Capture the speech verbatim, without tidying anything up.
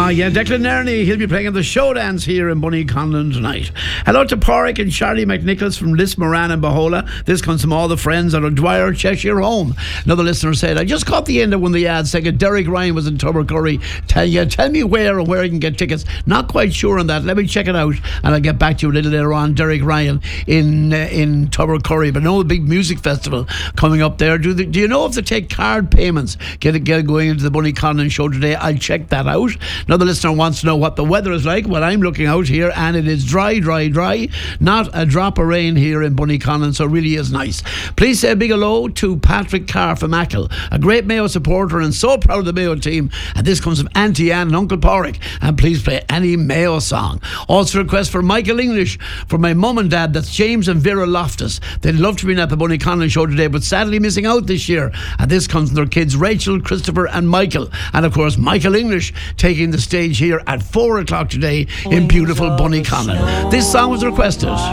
Ah, yeah, Declan Nerney, he'll be playing at the show dance here in Bunnyconlon tonight. Hello to Porrick and Charlie McNicholas from Lismoran and Bahola. This comes from all the friends at O'Dwyer Cheshire Home. Another listener said, I just caught the end of one of the ads saying Derek Ryan was in Tubbercurry. Tell you, tell me where and where you can get tickets. Not quite sure on that. Let me check it out and I'll get back to you a little later on. Derek Ryan in uh, in Tubbercurry. But no, the big music festival coming up there. Do, they, do you know if they take card payments? Get it, get it going into the Bunnyconlon show today. I'll check that out. Another listener wants to know what the weather is like. Well, I'm looking out here and it is dry, dry, dry. Not a drop of rain here in Bunnyconlon, so it really is nice. Please say a big hello to Patrick Carr from Achill, a great Mayo supporter and so proud of the Mayo team. And this comes from Auntie Anne and Uncle Porrick. And please play any Mayo song. Also a request for Michael English for my mum and dad. That's James and Vera Loftus. They'd love to be at the Bunnyconlon show today, but sadly missing out this year. And this comes from their kids Rachel, Christopher and Michael. And of course Michael English taking the stage here at four o'clock today in beautiful Bunnyconlon. This song was requested.